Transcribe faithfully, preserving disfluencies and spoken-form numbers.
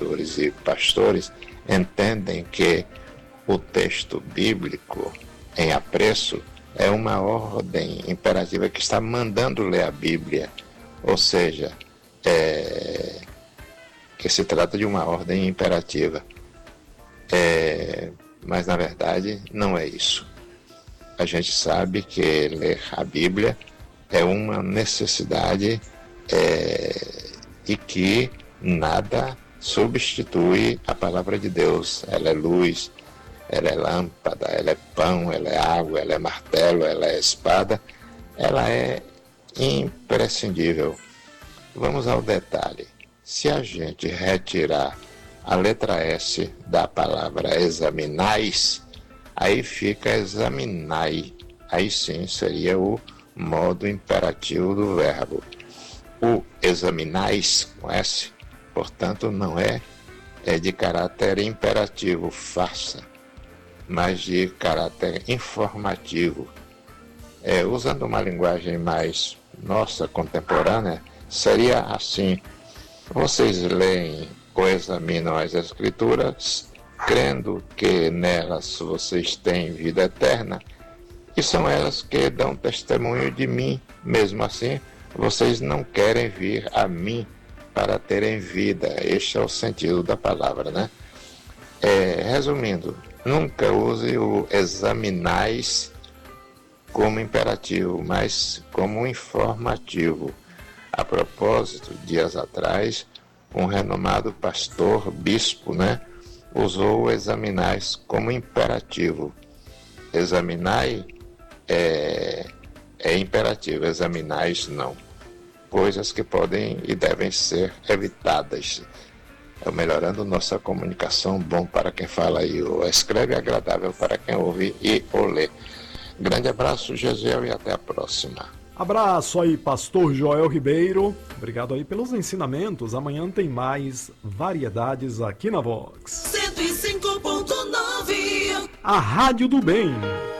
educadores e pastores entendem que o texto bíblico em apreço é uma ordem imperativa que está mandando ler a Bíblia, ou seja, é, que se trata de uma ordem imperativa. É, mas na verdade não é isso. A gente sabe que ler a Bíblia é uma necessidade é, e que nada substitui a palavra de Deus. Ela é luz, ela é lâmpada, ela é pão, ela é água, ela é martelo, ela é espada, ela é imprescindível. Vamos ao detalhe. Se a gente retirar a letra S da palavra examinais, aí fica examinai. Aí sim seria o modo imperativo do verbo. O examinais com S, portanto, não é, é de caráter imperativo, faça, mas de caráter informativo. É, usando uma linguagem mais nossa, contemporânea, seria assim: vocês leem ou examinam as Escrituras, crendo que nelas vocês têm vida eterna, e são elas que dão testemunho de mim. Mesmo assim, vocês não querem vir a mim para terem vida. Este é o sentido da palavra, né? É, resumindo, nunca use o examinais como imperativo, mas como informativo. A propósito, dias atrás, um renomado pastor, bispo, né, usou o examinais como imperativo. Examinai é, é imperativo, examinais não. Coisas que podem e devem ser evitadas. É melhorando nossa comunicação, bom para quem fala e o escreve, agradável para quem ouve e o lê. Grande abraço, Gesiel, e até a próxima. Abraço aí, pastor Joel Ribeiro. Obrigado aí pelos ensinamentos. Amanhã tem mais variedades aqui na Vox. cento e cinco ponto nove. A Rádio do Bem.